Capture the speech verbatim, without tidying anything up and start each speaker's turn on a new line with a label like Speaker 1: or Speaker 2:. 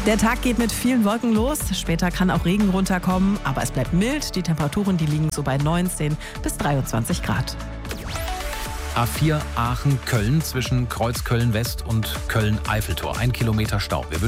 Speaker 1: Der Tag geht mit vielen Wolken los. Später kann auch Regen runterkommen, aber es bleibt mild. Die Temperaturen, die liegen so bei neunzehn bis dreiundzwanzig Grad.
Speaker 2: A vier Aachen-Köln zwischen Kreuzköln West und Köln-Eiffeltor. Ein Kilometer Stau. Wir